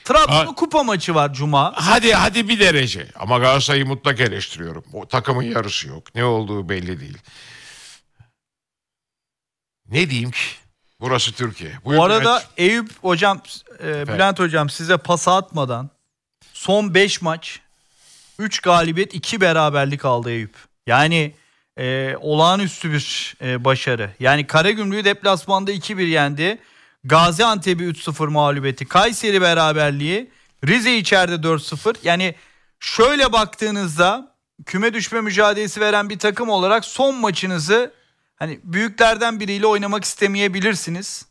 Trabzon'un kupa maçı var Cuma. Hadi bir derece. Ama Galatasaray'ı mutlak eleştiriyorum. O takımın yarısı yok. Ne olduğu belli değil. Ne diyeyim ki? Burası Türkiye. Bu arada Eyüp hocam, Bülent hocam size pas atmadan son 5 maç 3 galibiyet 2 beraberlik aldı Eyüp. Yani olağanüstü bir başarı. Yani Karagümrük'ü deplasmanda 2-1 yendi. Gaziantep'i 3-0 mağlubiyeti. Kayseri beraberliği. Rize içeride 4-0. Yani şöyle baktığınızda küme düşme mücadelesi veren bir takım olarak son maçınızı hani büyüklerden biriyle oynamak istemeyebilirsiniz.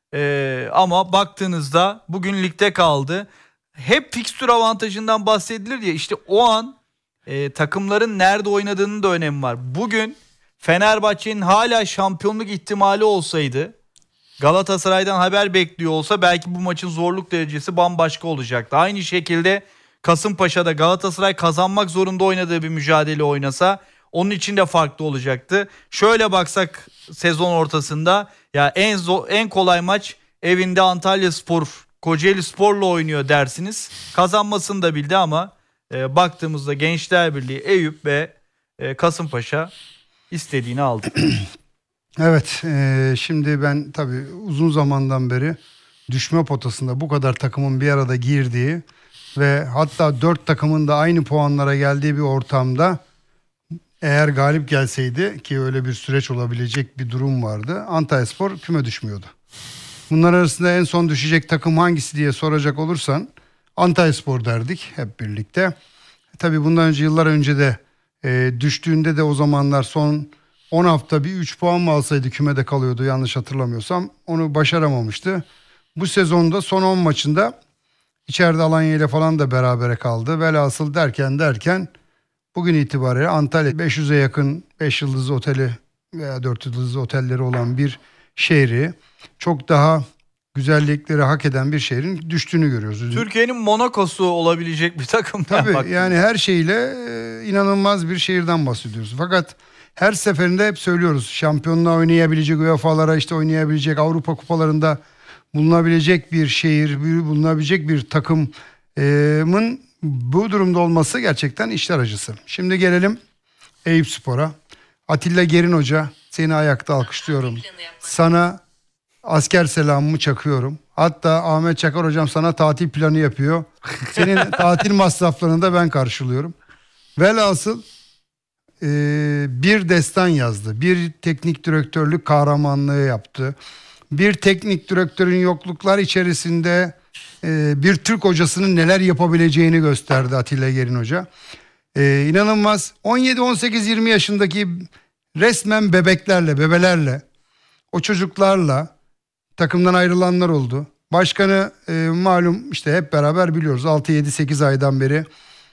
Ama baktığınızda bugün ligde kaldı. Hep fikstür avantajından bahsedilir ya, işte o an takımların nerede oynadığının da önemi var. Bugün Fenerbahçe'nin hala şampiyonluk ihtimali olsaydı, Galatasaray'dan haber bekliyor olsa belki bu maçın zorluk derecesi bambaşka olacaktı. Aynı şekilde Kasımpaşa'da Galatasaray kazanmak zorunda oynadığı bir mücadele oynasa onun için de farklı olacaktı. Şöyle baksak sezon ortasında ya en kolay maç evinde Antalyaspor, Kocaelispor'la oynuyor dersiniz. Kazanmasını da bildi ama baktığımızda Gençler Birliği, Eyüp ve Kasımpaşa istediğini aldı. Evet, şimdi ben tabii uzun zamandan beri düşme potasında bu kadar takımın bir arada girdiği ve hatta 4 takımın da aynı puanlara geldiği bir ortamda eğer galip gelseydi, ki öyle bir süreç olabilecek bir durum vardı, Antalyaspor küme düşmüyordu. Bunlar arasında en son düşecek takım hangisi diye soracak olursan Antalyaspor derdik hep birlikte. Tabii bundan önce, yıllar önce de düştüğünde de o zamanlar son 10 hafta bir 3 puan mı alsaydı kümede kalıyordu yanlış hatırlamıyorsam. Onu başaramamıştı. Bu sezonda son 10 maçında içeride Alanya ile falan da berabere kaldı. Velhasıl derken bugün itibariyle Antalya 500'e yakın 5 yıldızlı oteli veya 4 yıldızlı otelleri olan bir şehri, çok daha güzellikleri hak eden bir şehrin düştüğünü görüyoruz. Türkiye'nin Monaco'su olabilecek bir takım. Tabii yani her şeyle inanılmaz bir şehirden bahsediyoruz. Fakat her seferinde hep söylüyoruz, şampiyonluğa oynayabilecek, UEFA'lara işte oynayabilecek, Avrupa kupalarında bulunabilecek bir şehir, bulunabilecek bir takımın bu durumda olması gerçekten işler acısı. Şimdi gelelim Eyüpspor'a. Atilla Gerin Hoca, seni ayakta alkışlıyorum. Sana asker selamımı çakıyorum. Hatta Ahmet Çakar hocam sana tatil planı yapıyor. Senin tatil masraflarını da ben karşılıyorum. Velhasıl bir destan yazdı. Bir teknik direktörlük kahramanlığı yaptı. Bir teknik direktörün yokluklar içerisinde bir Türk hocasının neler yapabileceğini gösterdi Atilla Gerin Hoca. İnanılmaz. 17, 18, 20 yaşındaki resmen bebelerle, o çocuklarla takımdan ayrılanlar oldu. Başkanı malum işte hep beraber biliyoruz. 6, 7, 8 aydan beri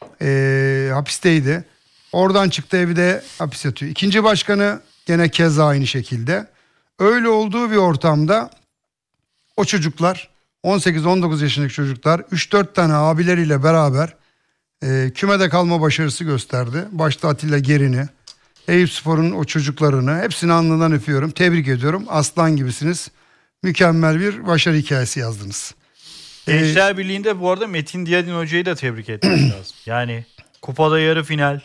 hapisteydi. Oradan çıktı, evde hapis yatıyor. İkinci başkanı gene keza aynı şekilde. Öyle olduğu bir ortamda o çocuklar, 18-19 yaşındaki çocuklar 3-4 tane abileriyle beraber kümede kalma başarısı gösterdi. Başta Atilla Gerin'i, Eyüpspor'un o çocuklarını, hepsini alnından öpüyorum. Tebrik ediyorum. Aslan gibisiniz. Mükemmel bir başarı hikayesi yazdınız. Gençler Birliği'nde bu arada Metin Diyadin Hoca'yı da tebrik etmek lazım. Yani kupada yarı final.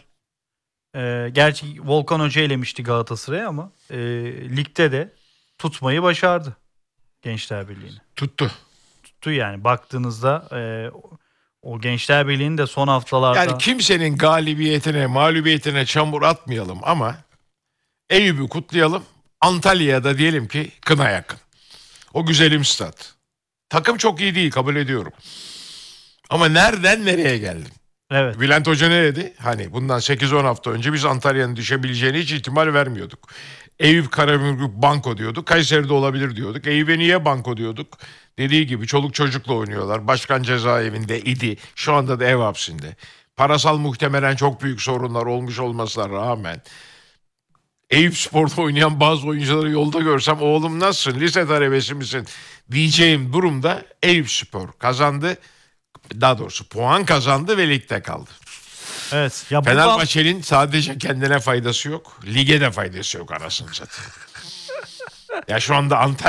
Gerçi Volkan Hoca elemişti Galatasaray'ı ama ligde de tutmayı başardı Gençler Birliği'ni. Tuttu yani baktığınızda o Gençler Birliği'nin de son haftalarda... Yani kimsenin galibiyetine, mağlubiyetine çamur atmayalım ama Eyüp'ü kutlayalım. Antalya'ya da diyelim ki kına yakın. O güzelim stat. Takım çok iyi değil, kabul ediyorum. Ama nereden nereye geldin? Evet. Bülent Hoca ne dedi? Hani bundan 8-10 hafta önce biz Antalya'nın düşebileceğine hiç ihtimal vermiyorduk. Eyüp, Karagümrük banko diyorduk. Kayseri'de olabilir diyorduk. Eyüp'e niye banko diyorduk? Dediği gibi çoluk çocukla oynuyorlar. Başkan cezaevinde idi. Şu anda da ev hapsinde. Parasal muhtemelen çok büyük sorunlar olmuş olmasına rağmen Eyüpspor'da oynayan bazı oyuncuları yolda görsem oğlum nasılsın, lise talebesi misin diyeceğim durumda Eyüpspor kazandı. Daha doğrusu puan kazandı ve ligde kaldı. Evet. Ya Fenerbahçe'nin sadece kendine faydası yok. Lige de faydası yok anasını satayım. Ya şu anda Antalya